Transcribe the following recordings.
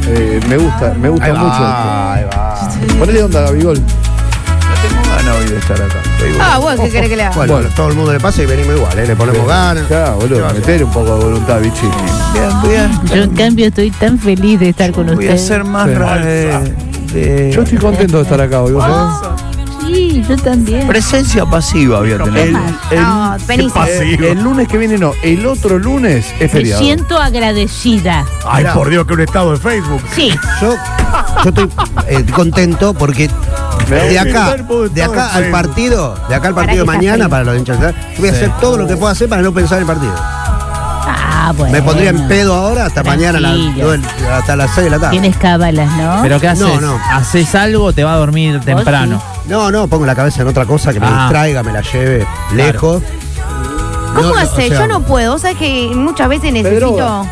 Me gusta mucho. Ahí va. Ponele onda, Gabigol. No tengo ganas hoy de estar acá. Bueno, ¿qué querés que le haga? Bueno, todo el mundo le pasa y venimos igual, le ponemos ganas. Ya, boludo, meter un poco de voluntad, bichi. Bien. Yo, en cambio, estoy tan feliz de estar con Voy a ustedes. ser más de Yo estoy contento de estar acá hoy, ¿vos sabés? Sí, yo también. presencia pasiva voy a tener. No, venís. El lunes que viene no, el otro lunes es Me feriado. siento agradecida. Ay, por Dios, que un estado de Facebook. Sí. Yo estoy contento porque de acá al partido, de mañana, para los hinchas, yo voy a hacer todo lo que pueda hacer para no pensar en el partido. Bueno. Me pondría en pedo ahora hasta mañana, hasta las 6 de la tarde. Tienes cábalas, ¿no? ¿Pero qué haces? No. ¿Haces algo o te va a dormir temprano? No, pongo la cabeza en otra cosa que me distraiga, me la lleve lejos. ¿Cómo haces? Yo no puedo. ¿Sabes que muchas veces necesito?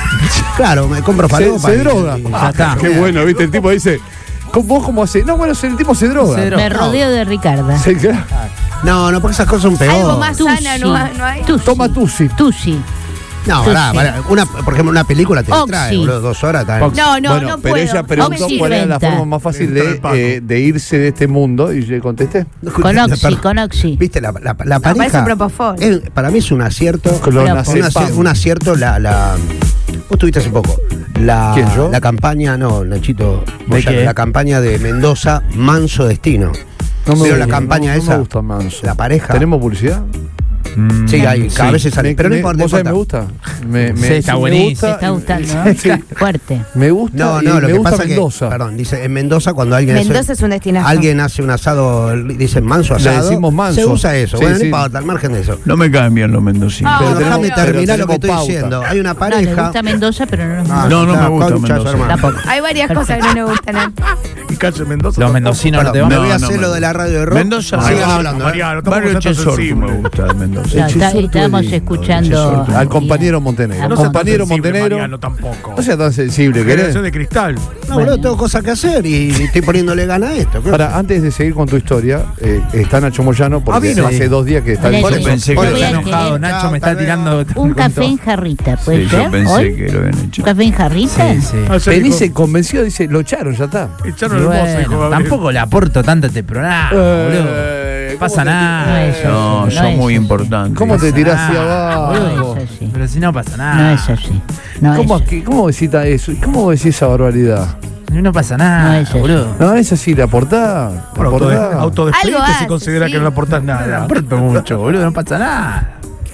Claro, me compro falopa. Se droga. Ya está. Qué bueno, viste, el tipo dice, ¿vos cómo haces? No, bueno, el tipo se droga. Me rodeo de Ricarda. Sí, claro. No, porque esas cosas son peores. Algo más sana no hay. Toma Tusi. Tusi. No, pará. Por ejemplo, una película te distrae, boludo, 2 horas. No Bueno, pero puedo. ella preguntó cuál era la forma más fácil de irse de este mundo y yo le contesté. Con Oxy. Viste, la Parece pareja. propofol. Para mí es un acierto. Clonazepam. Un acierto la. Vos tuviste hace poco. ¿Quién, yo? La campaña, Nachito. ¿De qué? La campaña de Mendoza, Manso Destino. Pero la campaña no esa. me gusta Manso. La pareja. ¿Tenemos publicidad? Sí, hay, cada vez sale. Pero no importa. ¿Vos sabés, me gusta? Sí, está buenísimo. Te está gustando, ¿no? Sí. Fuerte. Me gusta. No, lo que me gusta pasa Mendoza. que, perdón, dice, en Mendoza cuando alguien Mendoza es un destinazo. alguien hace un asado, dicen manso Le asado. decimos manso. Se usa eso, Sí, bueno, sí. no importa, al margen de eso. No me caen bien los mendocinos. Pero tenemos- déjame terminar lo que tenemos estoy pauta. diciendo. Hay una No, le pareja. gusta Mendoza, pero no nos Ah, No me gusta concha, Mendoza. hermano. Tampoco. Hay varias cosas que no nos gustan. ¿eh? Y Calle Mendoza. Los tampoco. mendocinos no te Perdón, van me voy a no, hacer no. lo de la radio de rock. Mendoza, Sigan no. hablando. Mariano, Barrio tampoco seas tan Chesor me sensible. gusta de Mendoza. Estábamos escuchando Al compañero Montenegro. No seas tan Compañero sensible, Montenegro. Mariano, tampoco. No sea tan sensible, ¿querés? Generación de cristal. No, boludo, tengo cosas que hacer y estoy poniéndole gana a esto. Ahora, antes de seguir con tu historia, está Nacho Moyano, porque vino. hace 2 días que está Mirá, en yo pensé que voy lo a habían querer Nacho me está Hasta tirando. un café en jarrita, ¿puede Sí, ser? yo pensé ¿Hoy? que lo habían hecho. ¿Un café en jarrita? Sí. Felice, convencido, dice, lo echaron, ya está. Echaron Y el bueno, mozo, hijo, Gabriel. tampoco le aporto tanto a este programa, boludo. No pasa nada. No es No, así, son es muy así. importantes. ¿Cómo te tirás hacia No abajo? es así. Pero si no pasa No nada. es así. No ¿Cómo, es así. ¿Cómo decís eso? ¿Cómo decís esa barbaridad? No pasa nada, No es así. boludo. No, es así, le aportás. Por autodespedite Algo se hace, considera sí. que no le aportás No nada. aporto mucho, boludo, no pasa nada.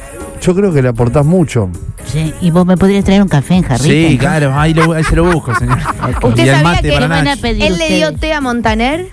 Yo creo que le aportás mucho. Sí, y vos me podrías traer un café en jarrita. Sí, ¿no? claro, ahí se lo busco, señor. ¿Usted Y el sabía mate que para ¿Qué van a Nacho. pedir Él le dio ustedes? té a Montaner?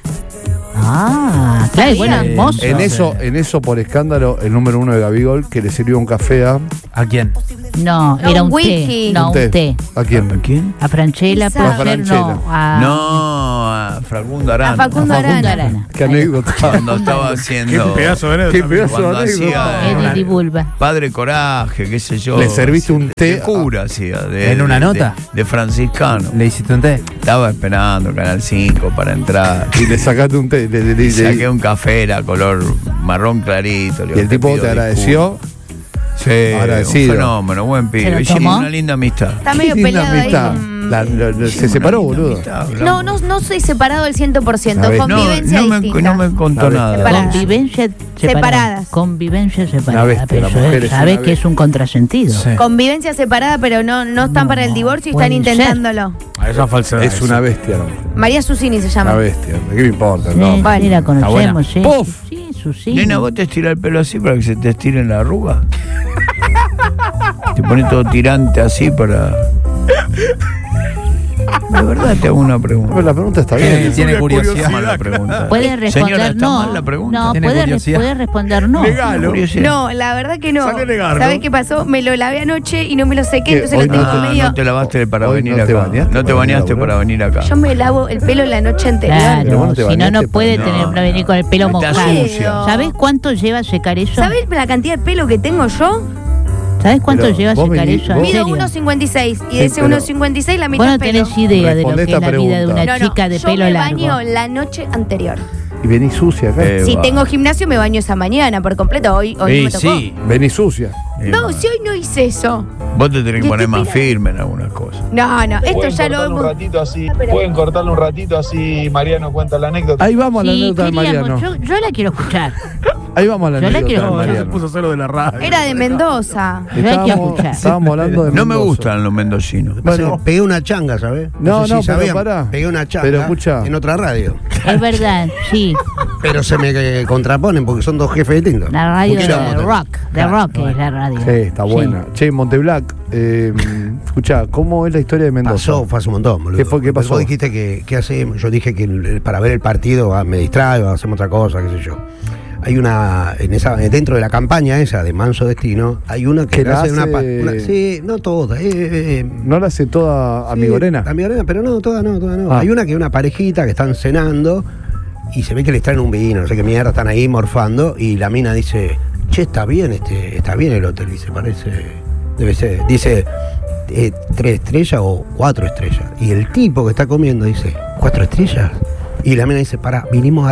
Ah, claro, y bueno, Sí. hermoso. En eso, por escándalo, el número 1 de Gabigol, que le sirvió un café a ¿A quién? No, No, era un un té. whisky. No, un té. ¿A quién? ¿A quién? A Franchella, Esa. puede A ser, Franchella. no. A No, a Facundo Arana. A Facundo Arana. Arana. Qué anécdota. Cuando estaba Qué haciendo pedazo de Qué pedazo cuando de hacía anécdota. Eddie Di Bulba. Padre Coraje, qué sé yo. Le serviste un té De cura hacía. ¿En una nota? De franciscano. ¿Le hiciste un té? Estaba esperando Canal 5 para entrar. Y le sacaste un té. Saqué un café, era color marrón clarito. Y el tipo te agradeció. Sí, Agradecido. un fenómeno, buen ¿Se pibe. lo Hicimos tomó? una linda amistad. Está medio Qué linda peleado ahí. amistad. Se separó, boludo. No soy separado al 100%. A ver. Convivencia distinta. No me contó A ver. nada. Separadas. Convivencia separada. Separadas. Convivencia separada. bestia, Pero la eso mujer es sabés una que es un contrasentido. Sí. Convivencia separada, pero no están para el divorcio y están puede intentándolo. Esa falsedad. Es una bestia, la mujer. María Susini se Una llama. bestia. ¿Qué me importa? Sí, No. Bueno. sí, la buena. conocemos, sí. ¡Puf! Sí, Susini. Nena, ¿vos te estirás el pelo así para que se te estiren la arruga? Te pones todo tirante así para... De verdad te hago una pregunta. Pero la pregunta está bien. Tiene curiosidad. Mala pregunta. Puede Señora, responder ¿está no. mal la pregunta? No, Tiene curiosidad. puede responder no. Negalo. Curiosidad. No, la verdad que no. Sale a negarlo. ¿Sabes qué pasó? Me lo lavé anoche y no me lo sequé, ¿Qué? entonces Hoy lo tengo no- medio. No te lavaste para Hoy venir no te acá. bañaste No te para venir bañaste a para laburar. venir acá. Yo me lavo el pelo la noche anterior. Pero vos no Claro, te si no, no bañaste, puede no, tener, no venir con el pelo no está mojado. sucia. ¿Sabés cuánto lleva a secar eso? ¿Sabes la cantidad de pelo que tengo yo? ¿Sabés cuánto Pero lleva a vos secar venís- eso? ¿En vos- Mido serio? 1,56 y Sí, de ese pero- 1,56 la Vos mitad no pelo. tenés idea de lo Responde que es esta la vida de pregunta. una chica de yo pelo me largo. baño la noche anterior. Y venís sucia acá. Si tengo gimnasio, me baño esa mañana por completo. Hoy no me tocó. Sí. Venís sucia. No, si hoy no hice eso. Vos te tenés que ¿Y poner este más firme en algunas cosas. No, esto ya lo hemos... Pueden cortarle un ratito así Mariano cuenta la anécdota. Ahí vamos a la Sí, anécdota de Mariano. yo la quiero escuchar. Ahí vamos a la Yo la anécdota quiero de escuchar. Se Mariano. puso cero de la radio. Era de Mendoza. Yo la quiero escuchar. Estábamos hablando de No me Mendoza. gustan los mendocinos. Bueno. Pegué una changa, ¿sabes? No, sé no, si pero sabían. pará. Pegué una changa Pero escucha. en otra radio. Es verdad, sí. Pero se me contraponen porque son dos jefes distintos. La radio Un de quilombo. rock. De rock es la radio. Sí, está buena. Che, Monteblac, escuchá, ¿cómo es la historia de Mendoza? Fue hace un montón, boludo. ¿Qué pasó? Vos dijiste que hacemos. Yo dije que para ver el partido me distraigo, hacemos otra cosa, qué sé yo. Hay una, dentro de la campaña esa de Manso Destino, hay una que Que la hace una, hace- sí, no toda. ¿No la hace toda Amigorena? Amigorena, pero no, toda no. Ah. Hay una que es una parejita que están cenando y se ve que les traen un vino, no sé qué mierda, están ahí morfando y la mina dice, che, está bien el hotel, dice, parece, debe ser, dice, 3 estrellas o 4 estrellas. Y el tipo que está comiendo dice, 4 estrellas. Y la mina dice, pará, venimos a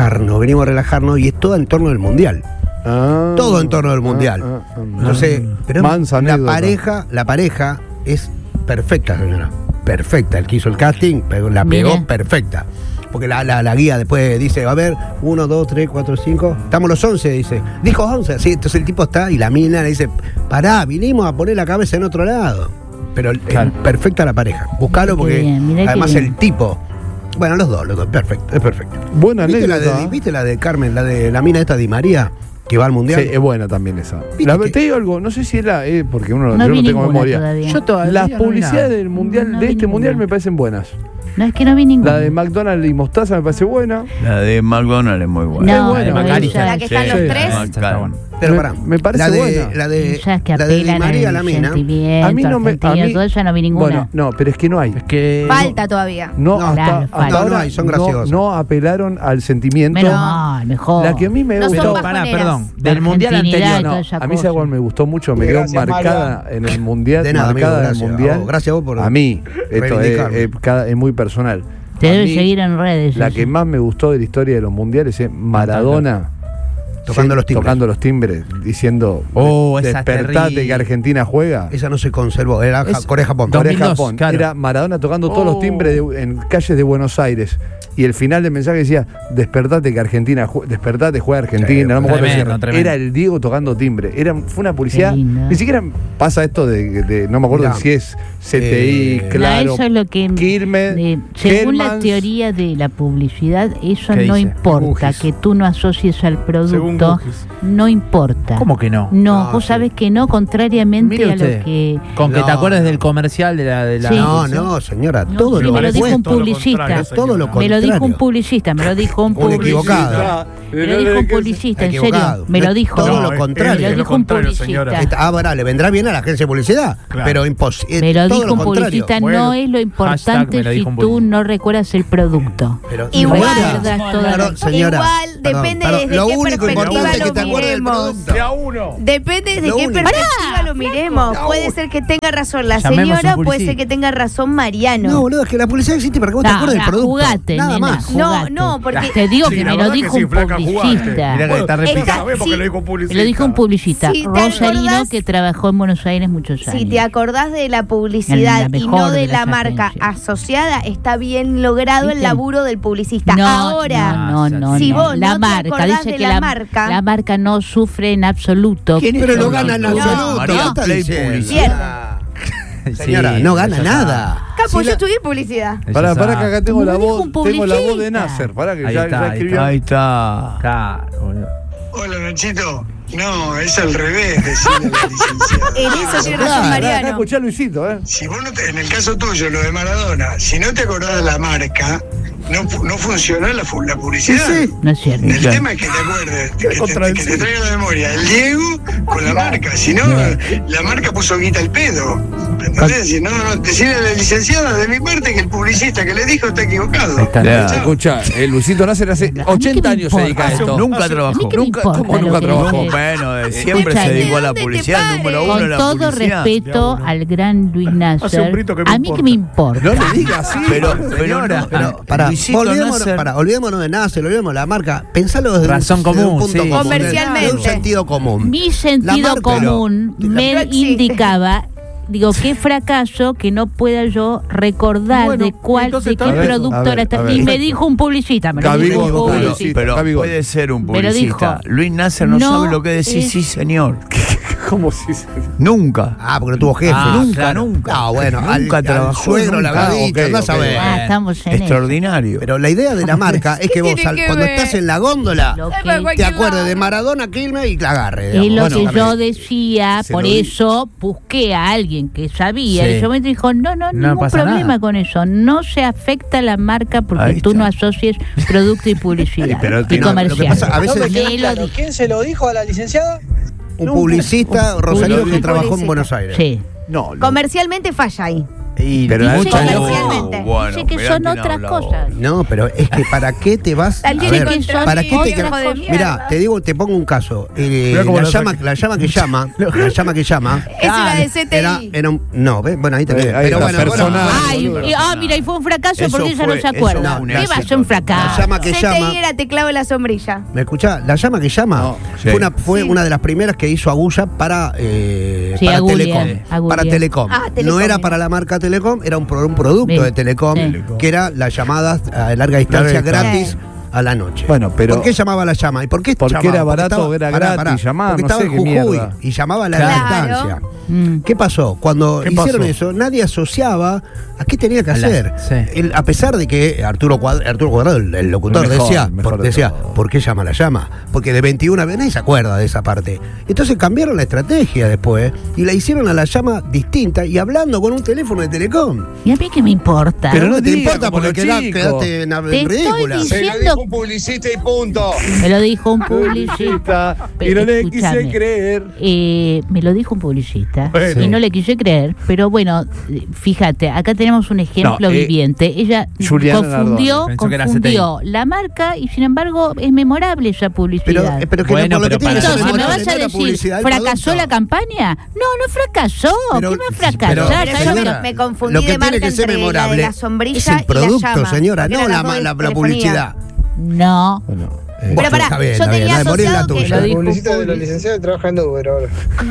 relajarnos y es todo en torno del mundial. Ah. Todo en torno del mundial. Entonces, pero Mansa la anécdota. pareja es perfecta, señora. Perfecta. El que hizo el casting la pegó Mira. perfecta. Porque la guía después dice, a ver, 1, 2, 3, 4, 5. Estamos los 11, dice. Dijo 11. Sí, entonces el tipo está y la mina le dice, pará, vinimos a poner la cabeza en otro lado. Pero Claro. perfecta la pareja. Buscalo Mirá qué porque bien, mirá qué además bien. el tipo. Bueno, los dos, perfecto, es perfecto. Buena ¿Viste anécdota. ¿Viste la de Carmen, la de la mina esta Di María, que va al mundial? Sí, es buena también esa. ¿Viste que- Te digo algo, no sé si es porque No yo no vi tengo ninguna memoria. todavía. Yo todavía Las no vi publicidades nada. del mundial, No de vi este mundial ninguna. me parecen buenas. No, es que no vi ninguna. La de McDonald's y Mostaza me parece buena. La de McDonald's es muy buena. No, buena. no, Macalister. esa- La que están Sí, los sí, tres. Está bueno. Pero Me- pará, me parece la de, buena. La de, Esas que la de Di apelan María, al la mina. sentimiento, A mí no me. argentino, todo eso no vi ninguna. Bueno, no, pero es que no hay. Es que. Falta todavía. No, No, hasta, claro, hasta falta. ahora No hay, son graciosas. no apelaron al sentimiento. Menos mal, mejor. La que a mí me No son gustó. bajoneras. Pará, perdón. La Del mundial argentinidad anterior. y toda No, esa a mí cosa. esa me gustó mucho, me quedó Gracias, marcada María. en el mundial. De nada, marcada amigo, en el gracias. mundial. Gracias a vos por A mí, esto reivindicarme. es muy personal. Te A debe mí, seguir en redes. La eso. que más me gustó de la historia de los mundiales es Maradona. Tocando los timbres. Tocando los timbres, diciendo Oh, esa es despertate terrible. que Argentina juega. Esa no se conservó, era Es- Corea-Japón. 2002, Corea-Japón. claro. Era Maradona tocando todos los timbres en calles de Buenos Aires. Y el final del mensaje decía, despertate que Argentina, despertate, juega Argentina. Sí, no me acuerdo tremendo, si era. tremendo. Era el Diego tocando timbre. Fue una publicidad. Qué lindo. Ni siquiera pasa esto no me acuerdo Mirá. si es CTI, No, claro. No, eso es lo que. Quilmes, según la Hellmans. teoría de la publicidad, eso ¿Qué no dice? importa. Gugis. Que tú no asocies al Según producto, Gugis. no importa. ¿Cómo que no? No, No, vos sí. sabés que no, contrariamente Mire a lo usted. que. Con que No, te acuerdes no. del comercial de la. Sí. No, señora, No, todo sí, lo me lo dijo un Todo lo publicista. contrario, todo lo señora. Me lo dijo un contrario. publicista, me lo dijo un Un publicista. equivocado. Me lo dijo un publicista, en serio. Equivocado. Me lo dijo. Todo No, lo es- contrario. Me lo es dijo un contrario, publicista. señora. Verá, le vendrá bien a la agencia de publicidad, Claro. pero imposible. Me lo todo dijo un contrario. publicista, Bueno, no es lo hashtag importante me lo si dijo un tú publicista. no recuerdas el producto. Pero, Igual. señora, Recuerdas toda la- perdón, señora, Igual, depende desde lo qué único perspectiva importante es lo que te acuerdes del miremos. producto. De a uno. Depende de Lo qué único. perspectiva lo miremos. Puede ser que tenga razón la Llamemos señora, un puede publicista. ser que tenga razón Mariano. No, boludo, es que la publicidad existe para que vos te No, acuerdes del no, producto. jugate, Nada nena, más. jugate. No, porque- Te digo Sí, que la me lo verdad que dijo sí, un flaca, jugaste. publicista. Mirá que está replicado. Sabés porque sí. lo dijo un Me publicista. lo dijo un publicista, Si te Rosarino, acordás- que trabajó en Buenos Aires muchos años. Si te acordás de la En publicidad la y mejor no de de la las marca agencias. asociada, está bien logrado el ¿Viste? laburo del publicista. No, Ahora, no, si no. vos La no te marca, acordás dice de que la la marca no sufre en absoluto. Pero no gana en No, absoluto. María, ¿qué está Play diciendo? publicidad. Señora, Sí, no gana eso nada. Capo, Si yo la- estudié publicidad. Pará que acá tengo Me la lo dijo voz. un Tengo la voz de publicista. Nasser. Pará que Ahí ya está, ahí escribió. Ahí está. Claro, boludo. Hola, Nachito. No, es al revés, decirle a la licenciada. En eso tiene razón Claro, Acá Mariano. escuchá a Luisito, Si vos no te- en el caso tuyo, lo de Maradona, si no te acordás de la marca, no funcionó la publicidad. Sí, sí. No es cierto. El Claro. tema es que te acuerdes, que te traiga la memoria el Diego con la marca. Si no, la marca puso guita al pedo. ¿Entendés? Si no, decirle a la licenciada de mi parte que el publicista que le dijo está equivocado. Claro. Chao. Escucha, Luisito Nasser hace ¿A mí 80 qué me años se dedica a importa? esto. Nunca ¿A mí trabajó. qué me Nunca- importa ¿cómo lo nunca que trabajó? dice? Bueno, siempre Escucha, se dedicó a la ¿de dónde publicidad, te número pares? uno Con la todo publicidad. respeto al gran Luis Hace un Nasser, grito que me a mí que me importa. No le digas así. Pero, Pero, no, pará, Luisito olvidémonos de Nasser, olvidémonos de la marca. Pensalo desde Razón común, un punto común, comercialmente. de un sentido común. Mi sentido común me indicaba, digo, qué fracaso que no pueda yo recordar Bueno, de entonces, qué a ver, productora está. Y me dijo un publicista, me lo dijo un publicista. Pero Gaby Gol. puede ser un Me lo publicista. dijo. Luis Nasser no No sabe lo que decís, es- sí, señor. ¿Cómo si Nunca. Porque no tuvo jefe. Nunca. No, bueno, Nunca al trabajó, suegro la nunca. habrá dicho, andá a saber. Estamos en eso. Extraordinario. Pero la idea de la marca es que vos, tiene que cuando ver? estás en la góndola, Lo que- te acuerdes de Maradona, Quilmes y la agarre. Es lo digamos. que yo decía, Se por lo di- eso busqué a alguien que sabía. Sí. En ese momento dijo, no, ningún pasa problema nada. con eso. No se afecta la marca porque Ahí tú está. no asocies producto y publicidad pero y tiene- comercial. lo que pasa, a veces- Me lo dijo. ¿Quién se lo dijo a la licenciada? Un publicista rosarino que publicista. trabajó en Buenos Aires. Sí. No, Comercialmente falla ahí. pero Dice mucho- comercialmente. Dice que son otras cosas. No, pero es que ¿para qué te vas? Tal A tiene ver, que son ¿para qué te otros quedas? de mierda. Mira, te pongo un caso. Mirá cómo La lo llama saca. que llama. Es una de CTI. Era un, no, bueno, ahí tenés. Ahí Pero está, bueno, personal. Mira, y fue un fracaso Eso porque ella fue- no se eso acuerda. fue un ¿Qué va a éxito. ser un fracaso? La llama que llama. CTI era teclado de la sombrilla. ¿Me escuchás? La llama que llama No, sí. fue una de las primeras que hizo Agulla para Agulia, Telecom. Agulia. Para Telecom. Telecom, No era mira. para la marca Telecom, era un producto Bien. de Telecom, Sí. que era las llamadas a larga distancia gratis Sí. a la noche. Bueno, pero- ¿Por qué llamaba la llama? ¿Y por qué Porque llamaba? era barato, era gratis, llamaba, porque no estaba sé en qué Jujuy mierda. y llamaba a larga Claro. distancia. Mm. ¿Qué pasó? Cuando ¿Qué hicieron pasó? eso, nadie asociaba a qué tenía que hacer. sí. A pesar de que Arturo Cuadrado, el locutor, El mejor, decía, el mejor de decía todo. ¿por qué llama la llama? Porque de 21 veces nadie se acuerda de esa parte. Entonces cambiaron la estrategia después y la hicieron a la llama distinta y hablando con un teléfono de Telecom. ¿Y a mí qué me importa? Pero no te diga importa como porque los chicos. quedaste en Te ridícula. estoy diciendo, publicista y punto. me lo dijo un publicista. Y no le quise Escúchame. creer. Me lo dijo un publicista Bueno. y no le quise creer, pero bueno, fíjate, acá tenemos un ejemplo No, viviente. Ella Juliana confundió, Pensó que era la marca y sin embargo es memorable esa publicidad. Pero que Bueno, por lo que pero tiene que para- ser Entonces, ¿me memorable vas no a es la decir, publicidad del fracasó producto. la campaña? No fracasó. Pero- ¿Qué va a pero- fracasar? pero, Ya yo señora, me confundí lo que de marca tiene que ser entre la de memorable la sombrilla es el y la producto, llama, señora, porque no eran la, las dos de la telefonía. publicidad. No. Bueno, Pero Bueno, pará, está bien, yo está bien, tenía la de morir es la asociado que tuya. lo dijo Publicista de la licenciada trabaja en Uber ahora.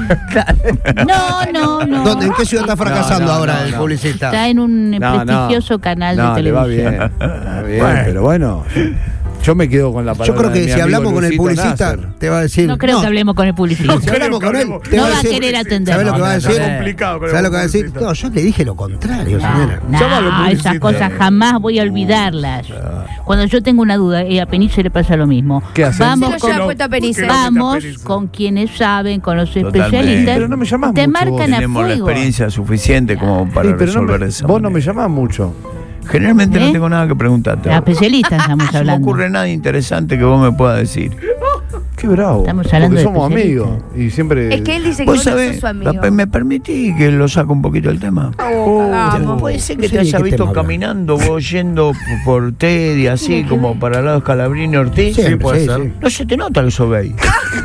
No. ¿Dónde, ¿En qué ciudad está fracasando No, ahora el no. publicista? Está en un prestigioso canal no, de le va televisión. bien. Va bien, pero bueno. Yo me quedo con la palabra. Yo creo que de mi si amigo hablamos con el Luisito publicista, Nasser. te va a decir. No creo que hablemos con el publicista. Si hablamos con él, te No va a va a decir. querer atender. ¿Sabes lo que va a No, decir? no, complicado con el ¿Sabes lo que va a decir? publicista. No, yo te dije lo contrario, señora. Llámalo, No, publicista. esas cosas jamás voy a olvidarlas. Cuando yo tengo una duda, a Penice le pasa lo mismo. ¿Qué hacen? Vamos Se lo con, lleva puesto a Penice. vamos con quienes saben, con los Totalmente. especialistas. Pero no me llamás te mucho marcan vos. a Tenemos la fuego. experiencia suficiente como para Sí, pero no resolver me- esa vos no me manera. llamás mucho. Generalmente ¿Eh? no tengo nada que preguntarte. A especialistas estamos No se me hablando. ocurre nada interesante que vos me puedas decir. Qué bravo. Estamos hablando Porque de somos especialistas. amigos. Y siempre. Es que él dice que ¿Vos vos no sos sabés? su amigo. ¿Me permití que lo saque un poquito el tema? Puede ser que Sí, te haya ¿qué visto tema habla? caminando vos yendo por Teddy, así como para el lado de Scalabrini Ortiz. Sí, puede sí, ser. sí. No se te nota que sos gay.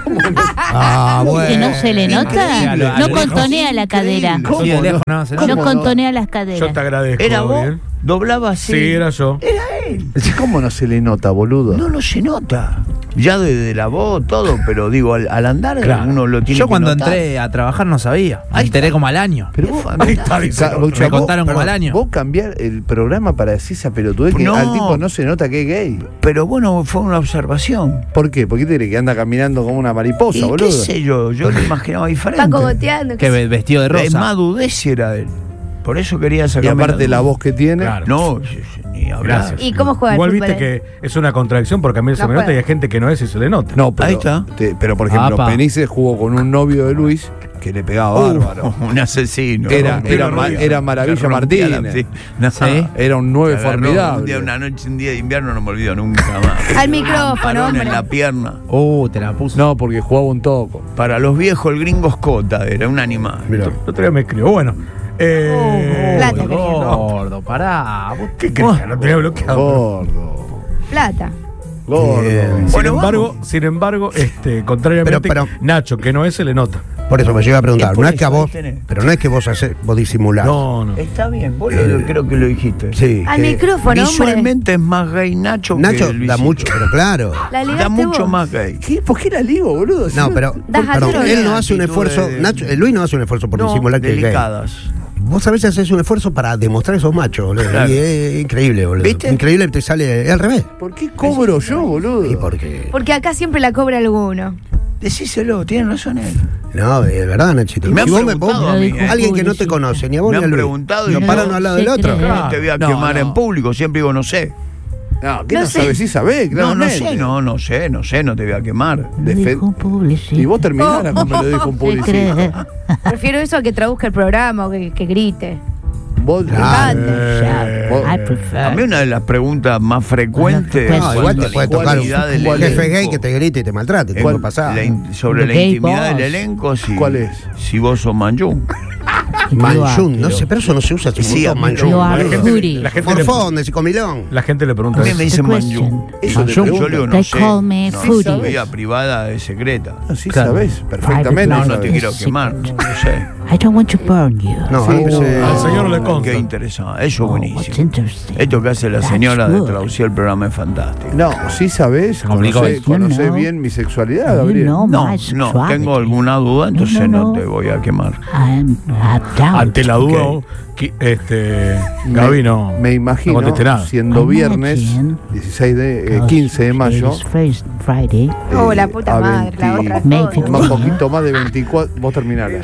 Ah, bueno. ¿Que no se le nota? Increíble. No contonea la cadera. ¿Cómo Sí, de no? lejos no se ¿Cómo No no? contonea las Yo caderas. te agradezco. ¿Era vos? Gabriel. ¿Doblaba así? Sí, era yo. ¿Cómo no se le nota, boludo? No se nota. Ya desde la voz, todo, pero digo, al andar Claro. uno lo tiene Yo que cuando notar. entré a trabajar no sabía. Me Ahí enteré está. como al año. Pero vos, Ahí está, dice. Me contaron como al año. Vos cambiar el programa para decir esa pelotudez que No. al tipo no se nota que es gay. Pero bueno, fue una observación. ¿Por qué? ¿Por qué te crees que anda caminando como una mariposa, Y boludo? qué sé yo lo imaginaba diferente. Está cogoteando. Que vestido de Es rosa. más dudé si era él. Por eso quería Y sacarme aparte la duda. voz que tiene. Claro. No, ni hablar. Gracias. ¿Y cómo juega Igual el viste fútbol? que es una contradicción porque a mí se No me nota juega. y hay gente que no es y se le nota. No, pero, Ahí está. pero por ejemplo, Apa. Penice jugó con un novio de Luis que le pegaba bárbaro. Un asesino. Era Rompía Maravilla la- Martínez. sí. No, Sí. Era un 9 agarró formidable. un día de invierno no me olvido nunca más. Al micrófono, Parón hombre. en la pierna. Te la puso. No, porque jugaba un toco. Para los viejos, el gringo Escota era un animal. Mira, el otro día me escribió. Bueno. Plata quería. Gordo, pará. Vos- ¿Qué crees? No tenía bloqueado. Gordo. Plata. Gordo. Bien. Sin Bueno, embargo, contrariamente, Pero- Nacho, que no es, se le nota. Por eso me llega a preguntar, Es por no es que a eso, vos, ahí tenés. pero no es que vos disimulás. No. Está bien, vos creo que lo dijiste. Sí. Al micrófono, hombre. Visualmente es más gay Nacho Nacho que da Luisito. mucho, pero claro. La Da ligaste mucho vos. más gay. ¿Por qué la ligo, boludo? No, pero Das perdón, altura. él no hace un esfuerzo, Actitudes- Nacho, Luis no hace un esfuerzo por No, disimular que es gay. delicadas. Vos a veces haces un esfuerzo para demostrar esos machos, boludo. Claro. Y es increíble, boludo. ¿Viste? Increíble, te sale al revés. ¿Por qué cobro yo, boludo? ¿Y por qué? Porque acá siempre la cobra alguno. Decíselo, tiene razón él. No, de verdad, Nachito. Me han Si vos preguntado a mí, alguien que no te conoce, ni a vos Me ni a han Luis, preguntado y no yo paran al lado del se otro. cree. No te voy a No, quemar no. en público, siempre digo no sé. No, ¿qué No no, sé. sabes? Sí sabés, No claramente. sé, no sé, no te voy a quemar. Dijo un publicista. Y vos terminás como me lo dijo un Se cree. publicista. Prefiero eso a que traduzca el programa o que grite. Vos, Claro. I prefer. A mí una de las preguntas más frecuentes No, No, en igual cuanto te a puede la tocar intimidad del un jefe elenco, gay que te grite y te maltrate, te ¿cuál- puede pasar. sobre The la gay intimidad boss. del elenco, ¿Cuál es? Si vos sos Manjung. Manjun, no sé, pero eso no se usa hace un Sí, montón, a mí You Manjun. are La hoodie. gente, la gente le, Forfón, de Comilón. la gente le A pregunta mí me eso. dicen The question. Manjung. Eso te Yo pregunto. le digo, no They sé. call me No, foodie. mi vida privada es secreta. No, sí Claro. sabés, perfectamente. No, no sabés. te quiero quemar, no sé. I don't want to burn you. No, Sí, a veces- Al señor le consta. Qué interesante, eso es Oh, what's buenísimo. interesting. Esto que hace la That's señora de good. traducir el programa es fantástico. No, sí sabés, complicó conocés, eso. conocés You know. bien mi sexualidad, You Gabriel. know No, my no, sexuality. tengo alguna duda, entonces No, no no. te voy a quemar. I doubt. Ante la duda, Ok. Gaby no. Me imagino, no contesté nada. siendo viernes, 15 de mayo, Friday. Oh, eh, la puta a madre, la 20, otra Maybe. cosa. un poquito más de 24, vos terminala.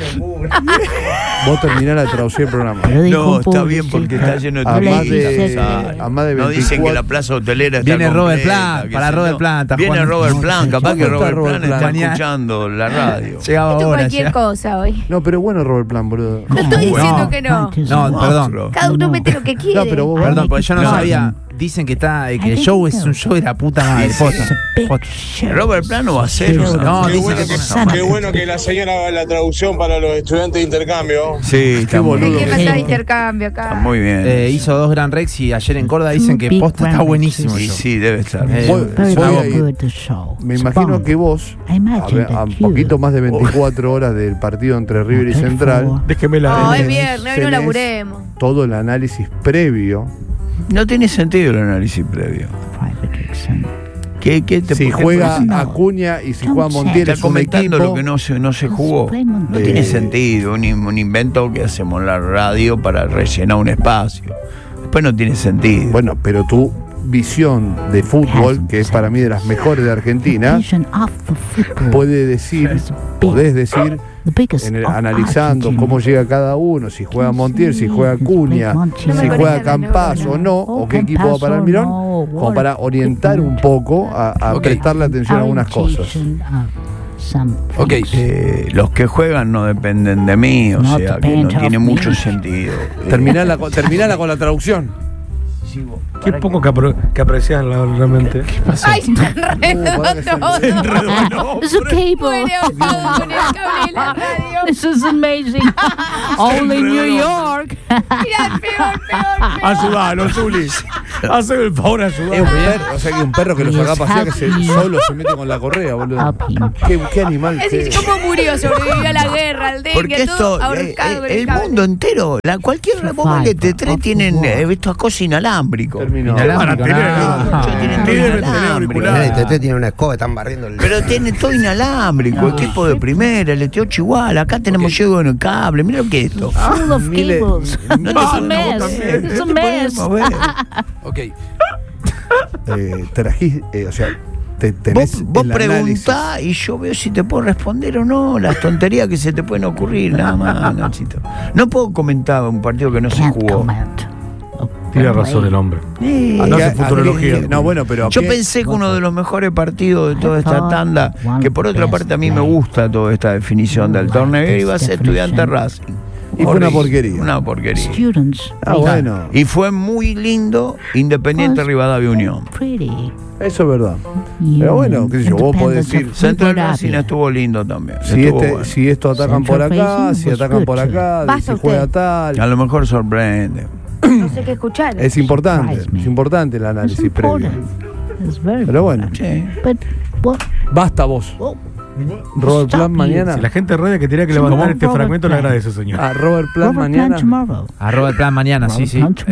Vos terminala de traducir el programa. Pero dijo No, un está bien publicista. porque está lleno de A le más dice de, que- a más de No 24. dicen que la plaza hotelera está Viene Robert completa, Plant, qué para sé Robert yo. Plant, está Viene jugando. Robert Plant, capaz que ¿Cuándo está Robert Robert Plant está Plant? Mañana. escuchando la radio. Llegaba Esto es ahora cualquier ya. cosa hoy. No, pero bueno, Robert Plan, boludo. No estoy diciendo No. que no. No, perdón. Monstruo. Cada uno mete lo que quiere. No, pero vos- Perdón, porque yo no No, sabía. Dicen que el show es un show de la puta madre. Posta. Posta. Robert Plant no va a ser una- No, Qué dice bueno que que- es qué bueno que la señora haga la traducción para los estudiantes de intercambio. Sí, está muy boludo. Hay que bien. pasar Sí. intercambio acá. Está muy bien. Hizo 2 Gran Rex y ayer en Córdoba dicen que posta está buenísimo. Sí, el show. sí, debe estar. Voy- Very voy a ir. good the show. Me It's imagino fun. que vos, I imagine a that un you- poquito más de 24 horas del partido entre River y Okay, Central, for- Déjeme la. No, es tenés- viernes, hoy no tenés laburemos. todo el análisis previo. No tiene sentido el análisis previo. Private Jackson. ¿Qué te Si qué juega pasa? Acuña y si No juega sé. Montiel Está es un comentando equipo. lo que no se jugó. No Eh, tiene sentido. Un invento que hacemos en la radio para rellenar un espacio. Después no tiene sentido. Bueno, pero tu visión de fútbol, que es para mí de las mejores de Argentina, Vision of the football. podés decir, The biggest en el- of analizando Argentina. cómo llega cada uno, si juega Montiel, si juega Acuña, No si me juega conecta, Campaz no, o no, o qué equipo va para el Mirón, como para orientar un poco a Ok. prestarle atención a algunas cosas. Ok. Los que juegan no dependen de mí, o Not sea que no depend tiene of mucho me. sentido. Terminala con la traducción. Qué poco que aprecias realmente. Ay, se enredó pará que se todo. It's a cable. Muere ahogado con el cable de la radio. This is amazing. Only New York. Mira, peor. Ayúdalo, Zuli. Hace el favor, Es un ayúdalo. perro, o sea que un perro que lo saca a pasear que solo se mete con la correa, boludo. Help him. Qué animal. Es decir, ¿cómo murió? Sobrevivió a la guerra, al dengue, Porque todo esto, ahorcado con el el cable. mundo entero, cualquier móvil de T3 tienen estas cosas inalámbricos. Terminó. Van a tener. Muchos tienen todo Deben tener inalámbrico. auriculares. El TT tiene una escoba, están barriendo el. Pero tiene todo inalámbrico, equipo de primera, el ET8 igual, acá tenemos llego en el cable, mira lo que es esto. Full of Mile- cables. It's a mess. It's a mess. Podemos ver. Ok. O sea, tenés Vos el análisis. preguntá y yo veo si te puedo responder o no, las tonterías que se te pueden ocurrir, nada más, Nachito. No puedo comentar un partido que no se Can't jugó. comment. Tiene razón el hombre. Sí. No hace futurología. No, bueno, pero Yo ¿qué? pensé que uno de los mejores partidos de toda esta tanda, que por otra parte a mí me gusta toda esta definición del torneo, iba a ser Estudiante Racing. Y fue una Horrible, porquería. Una porquería. Students. Ah, bueno. Y fue muy lindo Independiente Rivadavia Unión. Pretty. Eso es verdad. Pero bueno, qué sé yo, vos podés decir, Central Racing estuvo lindo también. Si, estuvo bueno. si esto atacan por acá, si atacan por acá, Basta si juega usted. tal. A lo mejor sorprende. No sé qué escuchar. Es importante el análisis previo. It's very Pero bueno, Sí. But what? basta vos. Robert Plant mañana. Si la gente rueda que tenía que levantar este fragmento, le agradece, señor. Robert Plant mañana. A Robert Plant mañana, sí.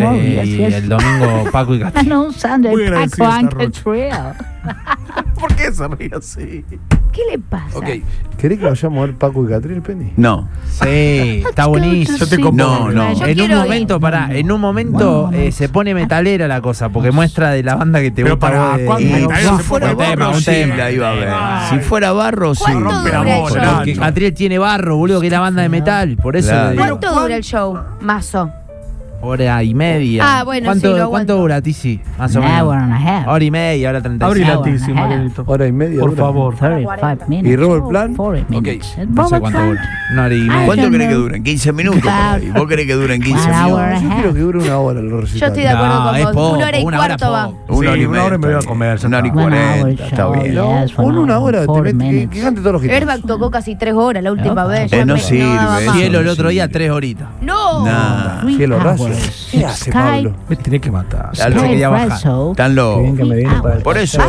Y el domingo Paco y Catriel. No, Sunday, Muy agradecido Paco and está Rocha. Catriel. ¿Por qué se ríe así? ¿Qué le pasa? Ok. ¿Querés que vayamos a ver Paco y Catriel, Penny? No. Sí, está buenísimo. Yo te convoco. No. Yo En un quiero momento, en un momento se pone metalera la cosa, porque muestra de la banda que te Pero gusta. para, vos de- ¿cuándo Y metalero si se fuera pone barro, un sí tema. la iba a ver. Si fuera barro, sí. ¿Cuánto rompe la dura el bola, show? Porque Catriel tiene barro, boludo, que es la banda de metal. Por eso Claro. le digo. ¿Cuánto dura el show? Mazo. Hora y media. Ah, bueno, ¿Cuánto, sí, lo aguanto. ¿Cuánto dura, Tizi? Más o An menos. hour and a half. Hora y media, hora 35. Abrí la Hour and a tizi, half. Marianito. Hora y media. Por dura. favor. 35 minutes. ¿Y Robert Plant? 40 Ok. minutes. No sé cuánto dura. Una hora y media. ¿Cuánto don't querés que know. duren? 15 minutos. por ahí. ¿Vos querés que duren 15 One hour minutos? and Yo a quiero half. que dure una hora el Yo recital. estoy de acuerdo No, con es vos. poco, Una hora y una hora cuarto va. poco. Una hora y una hora me voy a media. comer. Una hora y One hour 40. Está show, bien. No, yes, con una hora te 40 metes, minutes. que cante todos los hits. Airbag tocó casi 3 horas la última vez. Ya no me- sirve, daba más. Cielo el otro día, 3 horitas. No. Nah. Cielo raso. Hours. ¿Qué hace, Sky- Pablo? Me tenés que matar. Ya lo Sky quería bajar. Reso. Están locos. Hours. Por eso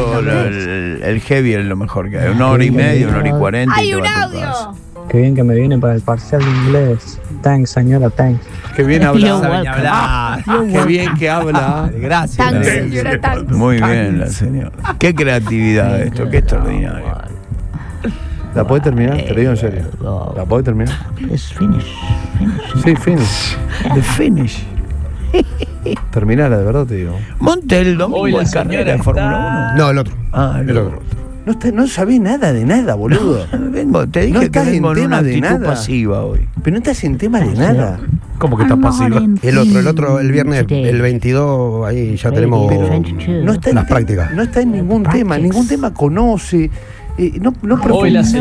el heavy es lo mejor que hay. Una hora y media, una hora y 40. ¡Hay y te un vas a tu casa. audio! Qué bien que me viene para el parcial de inglés. Thanks, señora, thanks. Qué bien You're habla. Saben welcome. hablar. Qué bien que habla. Gracias. Tanks, Gracias. señora, tanks. Muy bien, la señora. Qué creatividad esto, qué extraordinario. ¿La podés terminar? Te lo digo en serio. ¿La podés terminar? Let's finish. Sí, finish. The finish. Terminala, de verdad te digo. Monte el domingo en carrera de Fórmula No, el otro. 1. Ah, El otro. No sabés nada de nada, boludo. Vengo, te dije No que estás vengo en en una tema de actitud nada. pasiva hoy. Pero no estás en tema de nada. ¿Cómo que estás pasiva? El otro, el viernes, el 22, ahí ya tenemos No está en las prácticas. No está en ningún tema. Ningún tema conoce. No profundiza.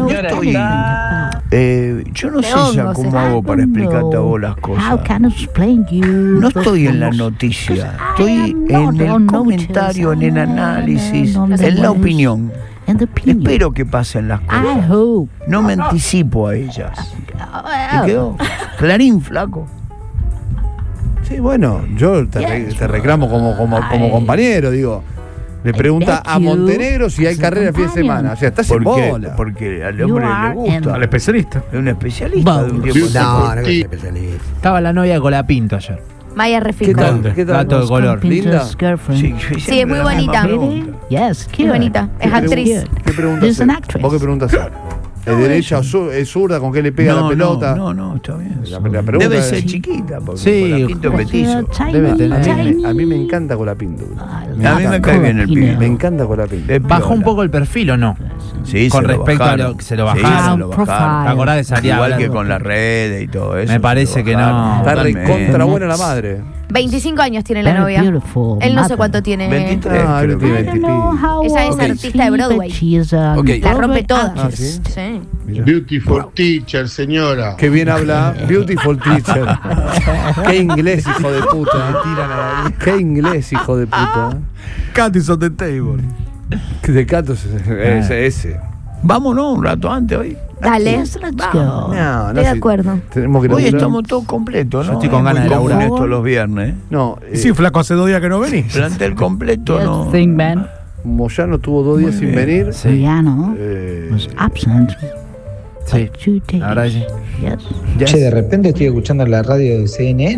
Yo no De sé ya hongos, cómo ¿eh? hago para explicarte a vos las How cosas. can I explain you? No estoy en la noticia, estoy en el comentario, en el análisis, en la opinión. Espero que pasen las I cosas. hope. No me anticipo a ellas. ¿Te quedó? Clarín, flaco. Sí, bueno, yo te reclamo como compañero, digo. Le pregunta a Montenegro si hay carrera el fin de semana. O sea, estás en bola. Porque al hombre le gusta. Al especialista. Es un especialista de un tiempo. No, no es especialista. Estaba la novia con la Pinto ayer. Maya ¿Qué Refico. tal? ¿Qué tal? Gato de color. ¿Linda? Sí, Sí, es muy bonita. Yes, Qué bonita. Es actriz. ¿Qué preguntas? She's an actress. ¿Vos qué preguntas? ¿Es derecha o es zurda? ¿Con qué le pega la pelota? No, está bien. La pregunta Debe es- ser chiquita, porque Sí, con la Pinto es petizo. Debe tener. A mí me encanta con la pintura. A mí me cae bien el pibe. Me encanta con la pintura. Es ¿Bajó un piola. poco el perfil o no? Sí, con se lo respecto a bajaron. lo que se lo Sí, bajaron. se lo bajaron. ¿Te acordás que salía Igual hablando? que con las redes y todo eso. Me parece que no. Está Totalmente. recontra buena la madre. 25 años tiene la novia. Él no sé cuánto tiene. 23, Ah, creo él que. tiene 20 y pico. Ella es artista de Broadway. Ok. La rompe toda. Ah, ¿sí? Sí. Beautiful teacher, señora. Qué bien habla. Beautiful teacher. Qué inglés, hijo de puta. Qué inglés, hijo de puta. Cat is on the table. De Catos es ese. Vámonos un rato antes hoy. Dale. Let's go. No, Estoy de sé. acuerdo. Tenemos que Hoy laburar. estamos todos completos, ¿no? Yo estoy con ganas de Muy común laburar. esto los viernes. No, Y sí, flaco, hace 2 días que no venís. Plantel completo, ¿no? Yes, thing, man. Moyano tuvo 2 días sin bien. venir. Sí. Rihanna Eh, was absent. Sí. 2 days. La verdad que sí. Yes. ya Che, de repente estoy escuchando la radio de CNN